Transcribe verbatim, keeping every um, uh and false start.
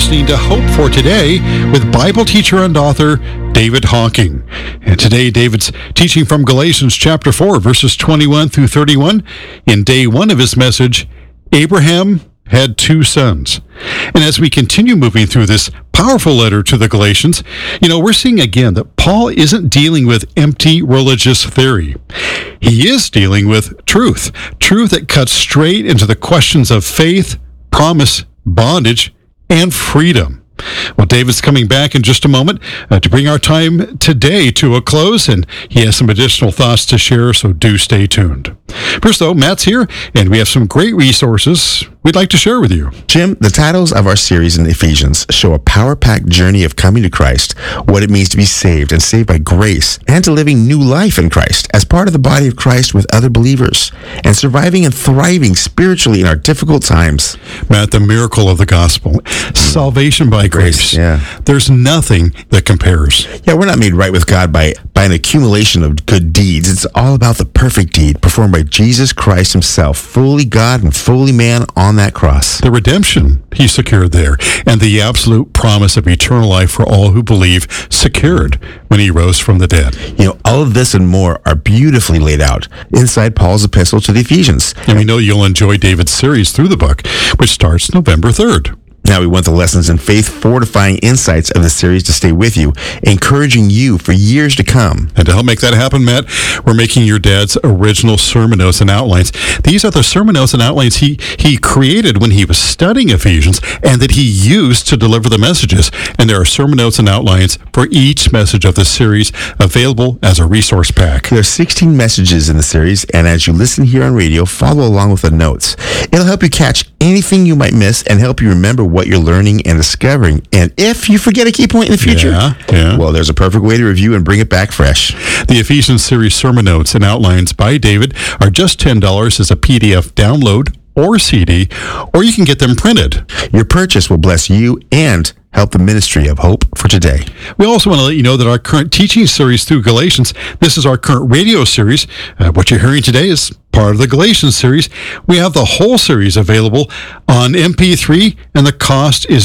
listening to Hope for Today with Bible teacher and author David Hawking. And today David's teaching from Galatians chapter four, verses twenty-one through thirty-one. In day one of his message, Abraham had two sons. And as we continue moving through this powerful letter to the Galatians, you know, we're seeing again that Paul isn't dealing with empty religious theory. He is dealing with truth, truth that cuts straight into the questions of faith, promise, bondage, and freedom. Well, David's coming back in just a moment uh, to bring our time today to a close, and he has some additional thoughts to share, so do stay tuned. First, though, Matt's here, and we have some great resources we'd like to share with you. Jim, the titles of our series in Ephesians show a power-packed journey of coming to Christ, what it means to be saved and saved by grace, and to living new life in Christ as part of the body of Christ with other believers, and surviving and thriving spiritually in our difficult times. Matt, the miracle of the gospel, mm. salvation by grace. grace. Yeah. There's nothing that compares. Yeah, we're not made right with God by, by an accumulation of good deeds. It's all about the perfect deed performed by Jesus Christ himself, fully God and fully man on that cross. The redemption he secured there, and the absolute promise of eternal life for all who believe, secured when he rose from the dead. You know, all of this and more are beautifully laid out inside Paul's epistle to the Ephesians. And we know you'll enjoy David's series through the book, which starts November third. Now, we want the lessons in faith fortifying insights of the series to stay with you, encouraging you for years to come. And to help make that happen, Matt, we're making your dad's original sermon notes and outlines. These are the sermon notes and outlines he, he created when he was studying Ephesians and that he used to deliver the messages. And there are sermon notes and outlines for each message of the series available as a resource pack. There are sixteen messages in the series, and as you listen here on radio, follow along with the notes. It'll help you catch anything you might miss and help you remember what you're learning and discovering. And if you forget a key point in the future, yeah, yeah. well, there's a perfect way to review and bring it back fresh. The Ephesians series sermon notes and outlines by David are just ten dollars as a P D F download or C D, or you can get them printed. Your purchase will bless you and help the ministry of Hope for Today. We also want to let you know that our current teaching series through Galatians, this is our current radio series. Uh, what you're hearing today is part of the Galatians series. We have the whole series available on M P three, and the cost is